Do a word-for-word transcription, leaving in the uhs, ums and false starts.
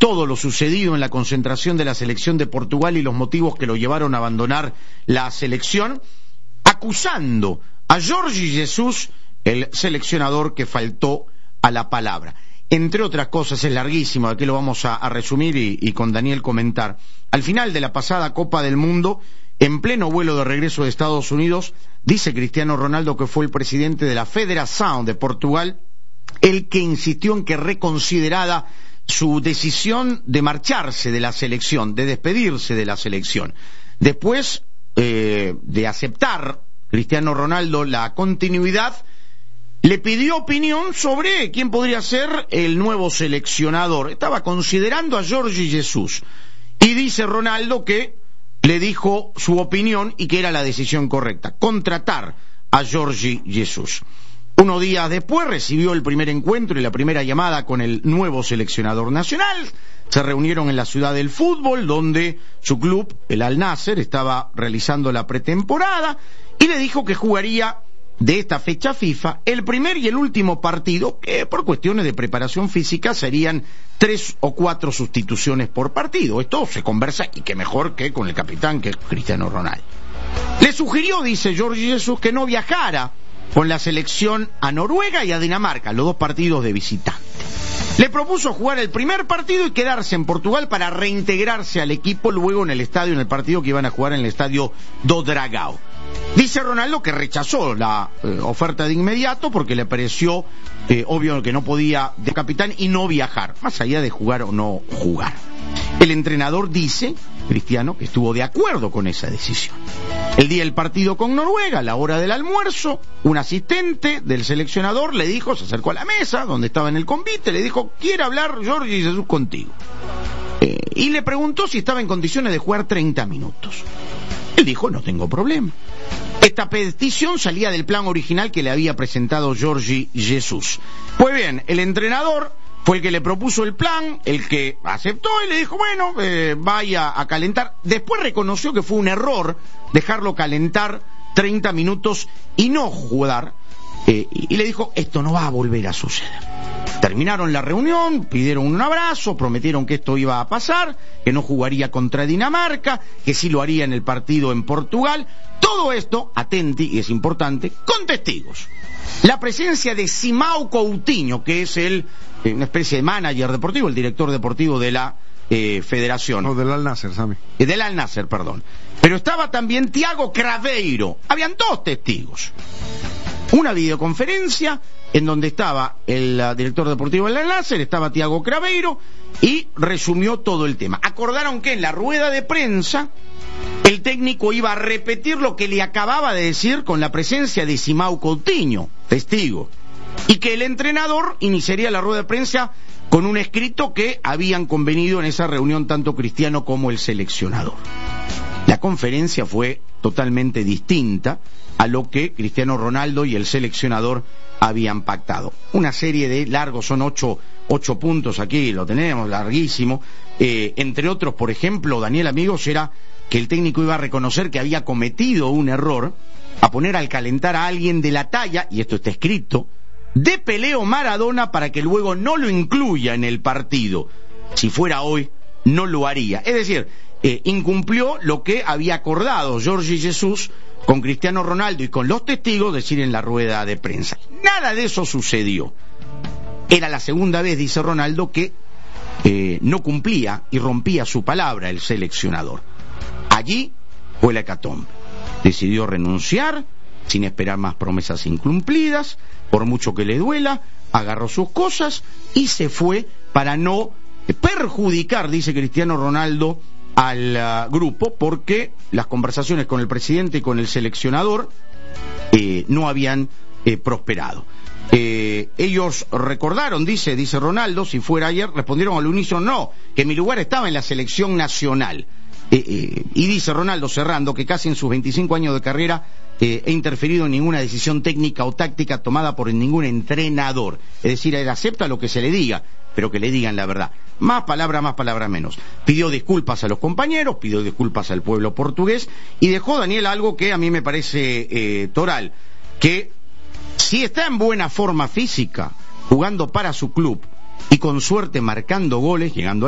todo lo sucedido en la concentración de la selección de Portugal y los motivos que lo llevaron a abandonar la selección, acusando a Jorge Jesus, el seleccionador que faltó a la palabra. Entre otras cosas, es larguísimo, aquí lo vamos a, a resumir y, y con Daniel comentar. Al final de la pasada Copa del Mundo, en pleno vuelo de regreso de Estados Unidos, dice Cristiano Ronaldo que fue el presidente de la Federação de Portugal el que insistió en que reconsiderara su decisión de marcharse de la selección, de despedirse de la selección. Después eh, de aceptar Cristiano Ronaldo la continuidad, le pidió opinión sobre quién podría ser el nuevo seleccionador. Estaba considerando a Jorge Jesus y dice Ronaldo que le dijo su opinión y que era la decisión correcta, contratar a Jorge Jesus. Unos días después recibió el primer encuentro y la primera llamada con el nuevo seleccionador nacional. Se reunieron en la ciudad del fútbol, donde su club, el Al Nassr, estaba realizando la pretemporada, y le dijo que jugaría de esta fecha FIFA el primer y el último partido, que por cuestiones de preparación física serían tres o cuatro sustituciones por partido. Esto se conversa, y que mejor que con el capitán, que es Cristiano Ronaldo. Le sugirió, dice Jorge Jesus, que no viajara con la selección a Noruega y a Dinamarca, los dos partidos de visitante. Le propuso jugar el primer partido y quedarse en Portugal para reintegrarse al equipo luego en el estadio, en el partido que iban a jugar en el estadio do Dragão. Dice Ronaldo que rechazó la eh, oferta de inmediato porque le pareció eh, obvio que no podía de capitán y no viajar, más allá de jugar o no jugar. El entrenador dice, Cristiano, que estuvo de acuerdo con esa decisión. El día del partido con Noruega, a la hora del almuerzo, un asistente del seleccionador le dijo, se acercó a la mesa donde estaba en el convite, le dijo, quiere hablar Jorge Jesus contigo. Eh, y le preguntó si estaba en condiciones de jugar treinta minutos. Él dijo, no tengo problema. Esta petición salía del plan original que le había presentado Jorge Jesus. Pues bien, el entrenador fue el que le propuso el plan, el que aceptó y le dijo, bueno, eh, vaya a calentar. Después reconoció que fue un error dejarlo calentar treinta minutos y no jugar, eh, y le dijo, esto no va a volver a suceder. Terminaron la reunión, pidieron un abrazo, prometieron que esto iba a pasar, que no jugaría contra Dinamarca, que sí lo haría en el partido en Portugal. Todo esto, atenti, y es importante, con testigos. La presencia de Simão Coutinho, que es el eh, una especie de manager deportivo, el director deportivo de la eh, federación. No, del Al Nassr, Sami. Eh, del Al Nassr, perdón. Pero estaba también Thiago Craveiro. Habían dos testigos. Una videoconferencia en donde estaba el uh, director deportivo del Al Nassr, estaba Thiago Craveiro, y resumió todo el tema. Acordaron que en la rueda de prensa el técnico iba a repetir lo que le acababa de decir con la presencia de Simão Coutinho, testigo, y que el entrenador iniciaría la rueda de prensa con un escrito que habían convenido en esa reunión tanto Cristiano como el seleccionador. La conferencia fue totalmente distinta a lo que Cristiano Ronaldo y el seleccionador habían pactado. Una serie de largos, son ocho, ocho puntos aquí, lo tenemos, larguísimo. Eh, entre otros, por ejemplo, Daniel, amigos, era que el técnico iba a reconocer que había cometido un error a poner al calentar a alguien de la talla, y esto está escrito, de Pelé Maradona para que luego no lo incluya en el partido. Si fuera hoy, no lo haría. Es decir, eh, incumplió lo que había acordado Jorge Jesus con Cristiano Ronaldo y con los testigos decir en la rueda de prensa. Nada de eso sucedió. Era la segunda vez, dice Ronaldo, que eh, no cumplía y rompía su palabra el seleccionador. Allí fue la hecatombe. Decidió renunciar sin esperar más promesas incumplidas, por mucho que le duela, agarró sus cosas y se fue para no perjudicar, dice Cristiano Ronaldo, al uh, grupo, porque las conversaciones con el presidente y con el seleccionador eh, no habían eh, prosperado. Eh, ellos recordaron, dice, dice Ronaldo, si fuera ayer, respondieron al unísono, no, que mi lugar estaba en la selección nacional. Eh, eh, y dice Ronaldo, cerrando, que casi en sus veinticinco años de carrera eh, he interferido en ninguna decisión técnica o táctica tomada por ningún entrenador. Es decir, él acepta lo que se le diga, pero que le digan la verdad. Más palabra, más palabra menos. Pidió disculpas a los compañeros, pidió disculpas al pueblo portugués, y dejó, Daniel, algo que a mí me parece eh, toral, que si está en buena forma física, jugando para su club y con suerte marcando goles, llegando a